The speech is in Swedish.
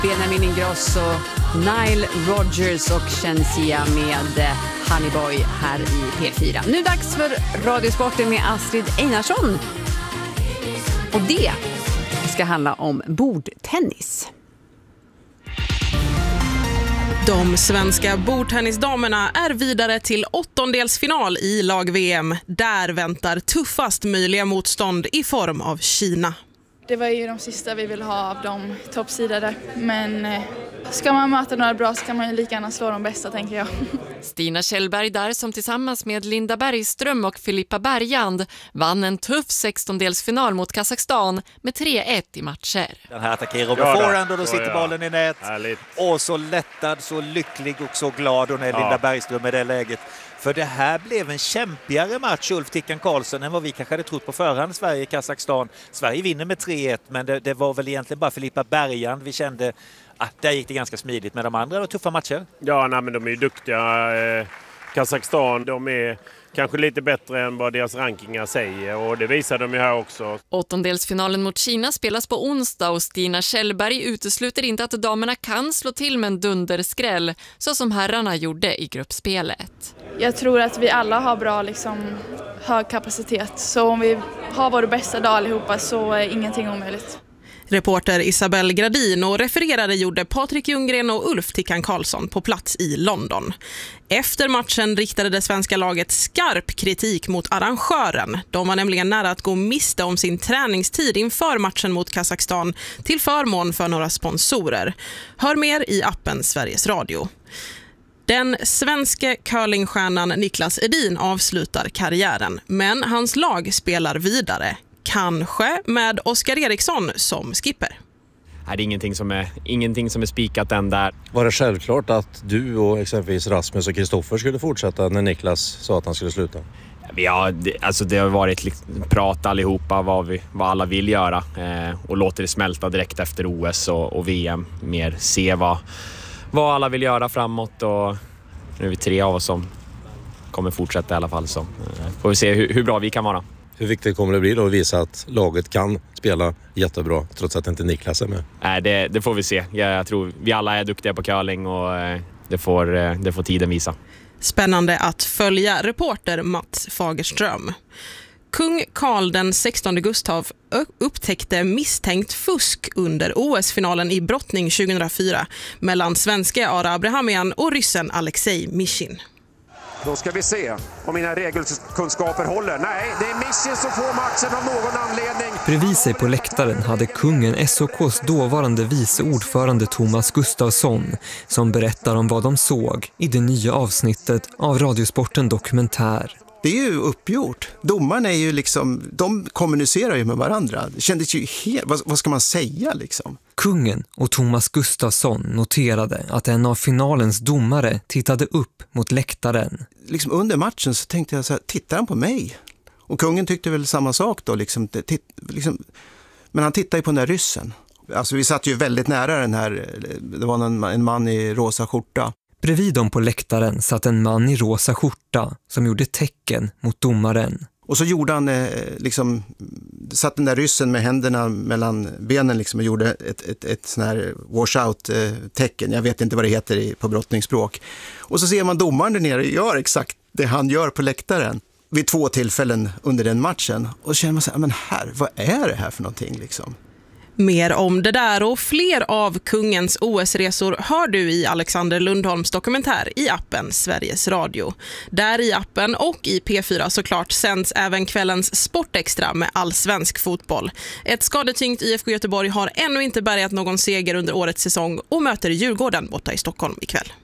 Benjamin Ingrosso, Nile Rodgers och Shensia med Honey Boy här i P4. Nu dags för Radiosporten med Astrid Einarsson. Och det ska handla om bordtennis. De svenska bordtennisdamerna är vidare till åttondelsfinal i lag-VM. Där väntar tuffast möjliga motstånd i form av Kina. Det var ju de sista vi vill ha av de toppsidade, men ska man möta några bra så kan man ju lika gärna slå de bästa, tänker jag. Stina Kjellberg där som tillsammans med Linda Bergström och Filippa Bergand vann en tuff 16-delsfinal mot Kazakstan med 3-1 i matcher. Den här attackerar med forehand och då sitter bollen i nät. Härligt. Och så lättad, så lycklig och så glad hon är Linda Bergström i det läget. För det här blev en kämpigare match, Ulf Tickan Karlsson, än vad vi kanske hade trott på förhand. Sverige-Kazakstan. Sverige vinner med 3-1, men det var väl egentligen bara Filippa Bergand vi kände att där gick det ganska smidigt. Med de andra var tuffa matcher. Ja, nej, men de är ju duktiga. Kazakstan, de är kanske lite bättre än vad deras rankingar säger, och det visar de ju här också. Åttondelsfinalen mot Kina spelas på onsdag och Stina Kjellberg utesluter inte att damerna kan slå till med en dunderskräll så som herrarna gjorde i gruppspelet. Jag tror att vi alla har bra hög kapacitet, så om vi har vår bästa dag allihopa så är ingenting omöjligt. Reporter Isabel Gradin och refererare gjorde Patrik Ljunggren och Ulf Tickan Karlsson på plats i London. Efter matchen riktade det svenska laget skarp kritik mot arrangören. De var nämligen nära att gå miste om sin träningstid inför matchen mot Kazakstan till förmån för några sponsorer. Hör mer i appen Sveriges Radio. Den svenska curlingstjärnan Niklas Edin avslutar karriären, men hans lag spelar vidare. Kanske med Oskar Eriksson som skipper. Det är ingenting som är spikat än där. Var det självklart att du och exempelvis Rasmus och Kristoffer skulle fortsätta när Niklas sa att han skulle sluta? Ja, det har varit prat allihopa vad alla vill göra och låter det smälta direkt efter OS och VM. Mer se vad alla vill göra framåt, och nu är vi 3 av oss som kommer fortsätta i alla fall, så får vi se hur bra vi kan vara. Hur viktigt kommer det bli då att visa att laget kan spela jättebra trots att inte Niklas är med? Det får vi se. Jag tror vi alla är duktiga på curling och det får tiden visa. Spännande att följa reporter Mats Fagerström. Kung Karl den 16 Gustav upptäckte misstänkt fusk under OS-finalen i brottning 2004 mellan svenska Ara Abrahamian och ryssen Alexej Mishin. Då ska vi se om mina regelkunskaper håller. Nej, det är Mishin som får matchen av någon anledning. Bredvid sig på läktaren hade kungen SOKs dåvarande vice ordförande Thomas Gustafsson som berättar om vad de såg i det nya avsnittet av Radiosporten Dokumentär. Det är ju uppgjort. Domarna är ju de kommunicerar ju med varandra. Det kändes ju helt, vad ska man säga liksom? Kungen och Thomas Gustafsson noterade att en av finalens domare tittade upp mot läktaren. Under matchen så tänkte jag så här, tittar han på mig? Och kungen tyckte väl samma sak då, men han tittade ju på den där ryssen. Alltså vi satt ju väldigt nära den här, det var en man i rosa skjorta. Bredvid dem på läktaren satt en man i rosa skjorta som gjorde tecken mot domaren. Och så gjorde han satt den där ryssen med händerna mellan benen och gjorde ett sån här washout-tecken. Jag vet inte vad det heter på brottningsspråk. Och så ser man domaren där nere gör exakt det han gör på läktaren vid 2 tillfällen under den matchen. Och så känner man så här, men vad är det här för någonting liksom? Mer om det där och fler av kungens OS-resor hör du i Alexander Lundholms dokumentär i appen Sveriges Radio. Där i appen och i P4 såklart sänds även kvällens Sportextra med allsvensk fotboll. Ett skadetyngt IFK Göteborg har ännu inte bärgat någon seger under årets säsong och möter Djurgården borta i Stockholm ikväll.